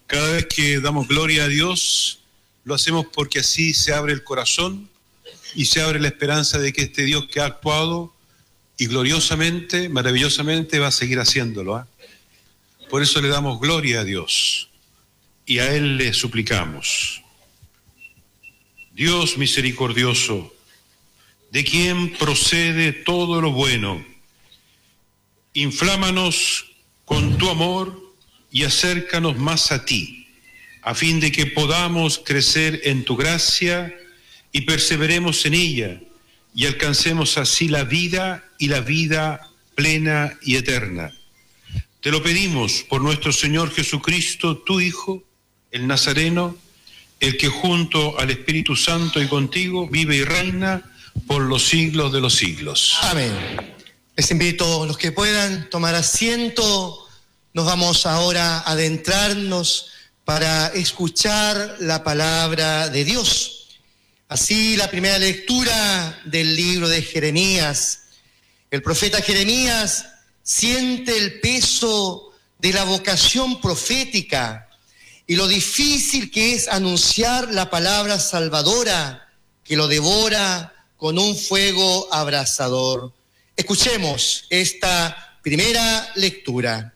Cada vez que damos gloria a Dios, lo hacemos porque así se abre el corazón y se abre la esperanza de que este Dios que ha actuado y gloriosamente, maravillosamente va a seguir haciéndolo. Por eso le damos gloria a Dios y a Él le suplicamos. Dios misericordioso, de quien procede todo lo bueno, inflámanos con tu amor y acércanos más a ti, a fin de que podamos crecer en tu gracia y perseveremos en ella y alcancemos así la vida y la vida plena y eterna. Te lo pedimos por nuestro Señor Jesucristo, tu Hijo, el Nazareno, el que junto al Espíritu Santo y contigo vive y reina por los siglos de los siglos. Amén. Les invito a los que puedan tomar asiento. Nos vamos ahora a adentrarnos para escuchar la palabra de Dios. Así, la primera lectura del libro de Jeremías. El profeta Jeremías siente el peso de la vocación profética y lo difícil que es anunciar la palabra salvadora que lo devora con un fuego abrasador. Escuchemos esta primera lectura.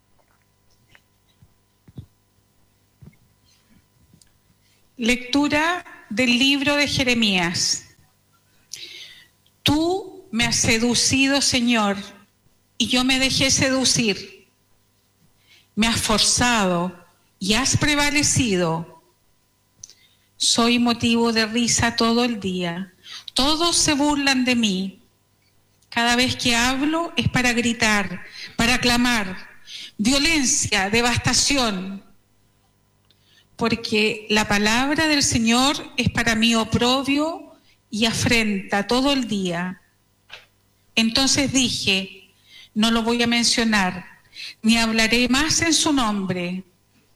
Lectura del libro de Jeremías. Tú me has seducido, Señor, y yo me dejé seducir. Me has forzado y has prevalecido. Soy motivo de risa todo el día. Todos se burlan de mí. Cada vez que hablo es para gritar, para clamar. Violencia, devastación. Porque la palabra del Señor es para mí oprobio y afrenta todo el día. Entonces dije, no lo voy a mencionar, ni hablaré más en su nombre.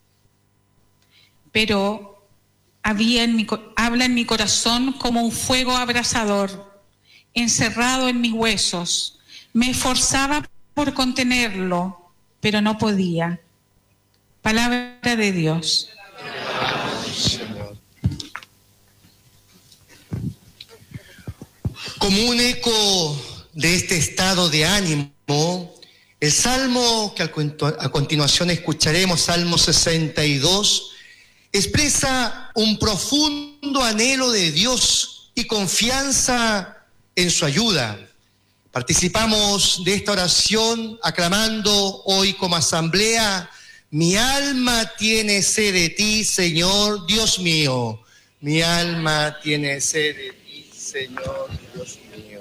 Pero habla en mi corazón como un fuego abrasador, encerrado en mis huesos. Me esforzaba por contenerlo, pero no podía. Palabra de Dios. Como un eco de este estado de ánimo, el salmo que a continuación escucharemos, Salmo 62, expresa un profundo anhelo de Dios y confianza en su ayuda. Participamos de esta oración aclamando hoy como asamblea: mi alma tiene sed de ti, Señor Dios mío. Mi alma tiene sed de ti, Señor Dios mío.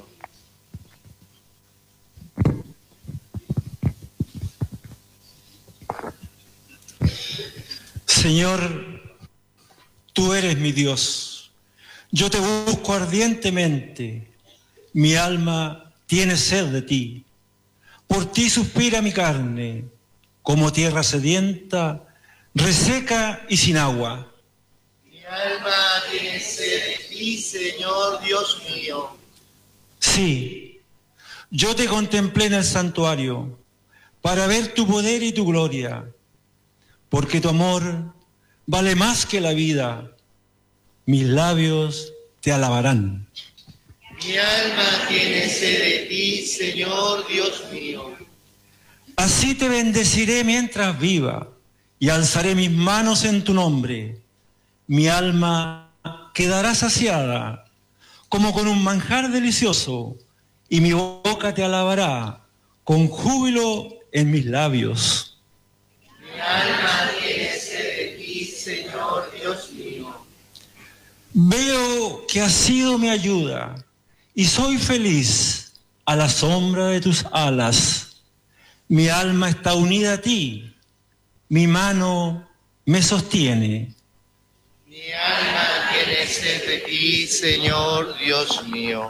Señor, tú eres mi Dios. Yo te busco ardientemente. Mi alma tiene sed de ti. Por ti suspira mi carne, como tierra sedienta, reseca y sin agua. Mi alma tiene sed de ti, Señor Dios mío. Sí, yo te contemplé en el santuario para ver tu poder y tu gloria, porque tu amor vale más que la vida. Mis labios te alabarán. Mi alma tiene sed de ti, Señor Dios mío. Así te bendeciré mientras viva y alzaré mis manos en tu nombre. Mi alma quedará saciada como con un manjar delicioso y mi boca te alabará con júbilo en mis labios. Mi alma tiene sed de ti, Señor Dios mío. Veo que has sido mi ayuda y soy feliz a la sombra de tus alas. Mi alma está unida a ti, mi mano me sostiene. Mi alma tiene sed de ti, Señor Dios mío.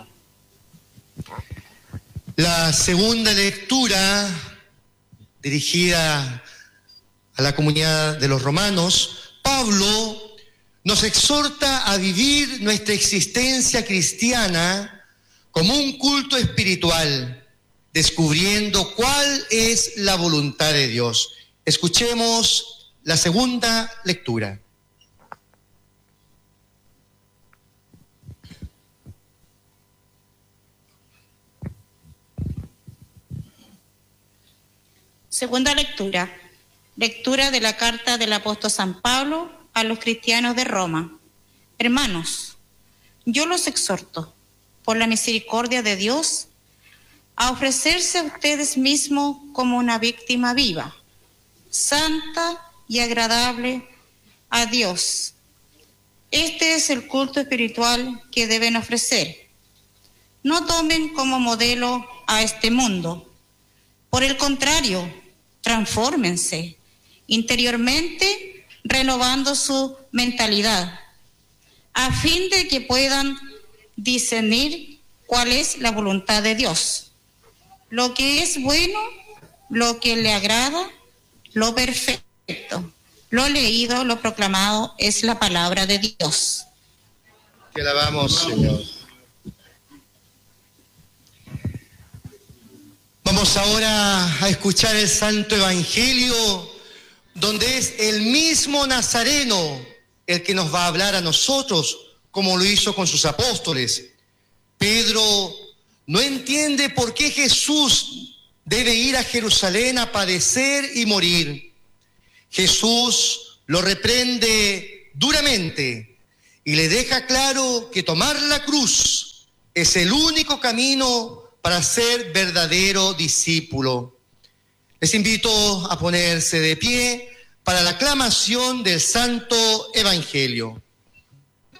La segunda lectura, dirigida a la comunidad de los romanos, Pablo nos exhorta a vivir nuestra existencia cristiana como un culto espiritual, descubriendo cuál es la voluntad de Dios. Escuchemos la segunda lectura. Segunda lectura. Lectura de la carta del apóstol San Pablo a los cristianos de Roma. Hermanos, yo los exhorto, por la misericordia de Dios, a ofrecerse a ustedes mismos como una víctima viva, santa y agradable a Dios. Este es el culto espiritual que deben ofrecer. No tomen como modelo a este mundo. Por el contrario, transfórmense interiormente, renovando su mentalidad, a fin de que puedan discernir cuál es la voluntad de Dios, lo que es bueno, lo que le agrada, lo perfecto. Lo leído, lo proclamado es la palabra de Dios. Te alabamos, Señor. Vamos ahora a escuchar el Santo Evangelio, donde es el mismo Nazareno el que nos va a hablar a nosotros, como lo hizo con sus apóstoles. Pedro no entiende por qué Jesús debe ir a Jerusalén a padecer y morir. Jesús lo reprende duramente y le deja claro que tomar la cruz es el único camino para ser verdadero discípulo. Les invito a ponerse de pie para la aclamación del Santo Evangelio.